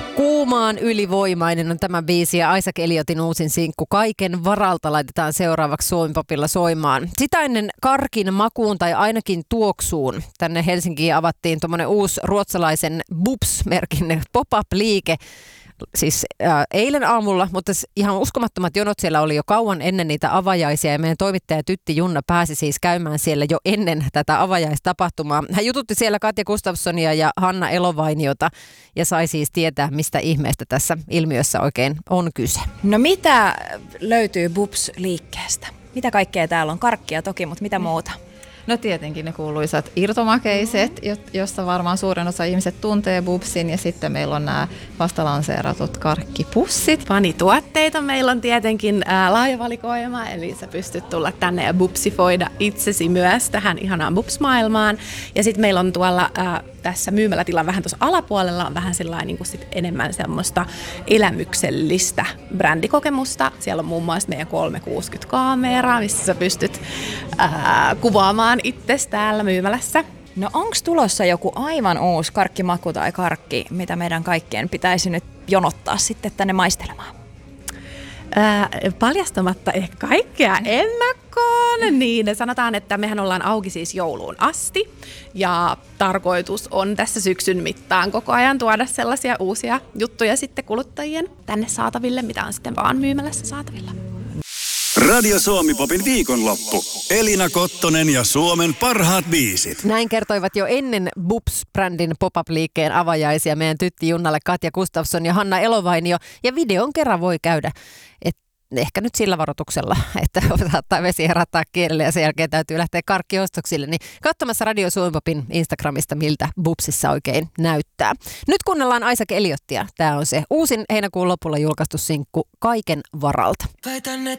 Kuumaan ylivoimainen on tämä biisi ja Isaac Elliotin uusin sinkku Kaiken varalta laitetaan seuraavaksi Suomi-popilla soimaan. Sitä ennen karkin makuun tai ainakin tuoksuun. Tänne Helsinkiin avattiin tuommoinen uusi ruotsalaisen Bubs-merkin pop-up-liike. Siis eilen aamulla, mutta ihan uskomattomat jonot siellä oli jo kauan ennen niitä avajaisia ja meidän toimittaja Tytti Junna pääsi siis käymään siellä jo ennen tätä avajaistapahtumaa. Hän jututti siellä Katja Gustafssonia ja Hanna Elovainiota ja sai siis tietää, mistä ihmeestä tässä ilmiössä oikein on kyse. No mitä löytyy Bubs-liikkeestä? Mitä kaikkea täällä on? Karkkia toki, mutta mitä muuta? No tietenkin ne kuuluisat irtomakeiset, josta varmaan suurin osa ihmiset tuntee Bubsin, ja sitten meillä on nämä vastalanseeratut karkkipussit. Fanituotteita meillä on tietenkin laaja valikoima, eli sä pystyt tulla tänne ja bubsifoida itsesi myös tähän ihanaan Bubs-maailmaan. Ja sitten meillä on tuolla tässä myymälätilan vähän tuossa alapuolella on vähän sellainen niin kuin sit enemmän semmoista elämyksellistä brändikokemusta. Siellä on muun muassa meidän 360-kameraa, missä sä pystyt kuvaamaan itsesi täällä myymälässä. No onks tulossa joku aivan uusi karkkimaku tai karkki, mitä meidän kaikkien pitäisi nyt jonottaa sitten tänne maistelemaan? Paljastamatta ehkä kaikkea ennakkoon, niin sanotaan, että mehän ollaan auki siis jouluun asti ja tarkoitus on tässä syksyn mittaan koko ajan tuoda sellaisia uusia juttuja sitten kuluttajien tänne saataville, mitä on sitten vaan myymälässä saatavilla. Radio Suomi-popin viikonloppu. Elina Kottonen ja Suomen parhaat biisit. Näin kertoivat jo ennen Bubs-brändin pop-up-liikkeen avajaisia meidän Tytti Junnalle Katja Gustafsson ja Hanna Elovainio. Ja videon kerran voi käydä, ehkä nyt sillä varoituksella, että saattaa vesi herättää kielelle ja sen jälkeen täytyy lähteä karkkiostoksille, niin katsomassa Radio Suomi-popin Instagramista, miltä Bubsissa oikein näyttää. Nyt kuunnellaan Isaac Elliotia. Tämä on se uusin heinäkuun lopulla julkaistu sinkku Kaiken varalta. Väitän,